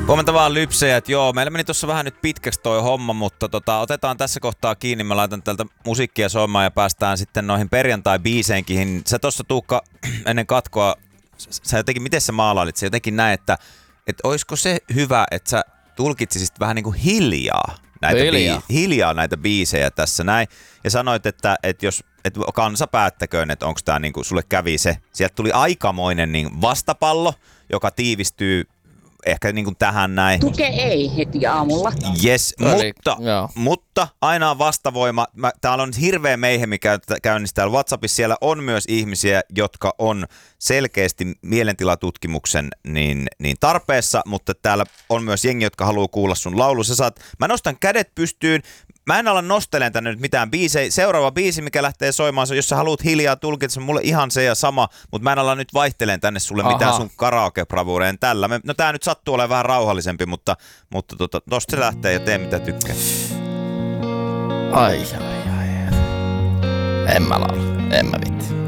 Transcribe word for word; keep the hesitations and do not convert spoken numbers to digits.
Huomenta vaan lypsejät. Joo, meillä meni tuossa vähän nyt pitkäksi toi homma, mutta tota, otetaan tässä kohtaa kiinni. Mä laitan täältä musiikkia soimaan ja päästään sitten noihin perjantai-biiseenkin. Sä tuossa Tuukka ennen katkoa, sä jotenkin, miten sä maalailit? Sä jotenkin näin, että, että olisiko se hyvä, että sä tulkitsisit vähän niin kuin hiljaa näitä, hiljaa. Bi- hiljaa näitä biisejä tässä näin. Ja sanoit, että, että jos että kansa päättäköön, että onko tämä niin kuin sulle kävi se. Sieltä tuli aikamoinen niin vastapallo, joka tiivistyy ehkä niin kuin tähän näin. Tuke ei heti aamulla. Yes, Eli, mutta, mutta aina on vastavoima. Mä, täällä on hirveä meihemi käynnissä täällä WhatsAppissa. Siellä on myös ihmisiä, jotka on selkeästi mielentilatutkimuksen niin, niin tarpeessa, mutta täällä on myös jengi, jotka haluaa kuulla sun laulu. Sä saat, mä nostan kädet pystyyn. Mä en ala nostelemaan tänne nyt mitään biisejä. Seuraava biisi, mikä lähtee soimaan, se, jos sä haluat hiljaa tulkita, se on mulle ihan se ja sama, mutta mä en ala nyt vaihteleen tänne sulle Aha. mitään sun karaoke-bravureen tällä. Me, no tää nyt sattuu olemaan vähän rauhallisempi, mutta, mutta tota, tosta se lähtee ja tee mitä tykkää. Ai, ai, ai. En mä laula, en mä vitti.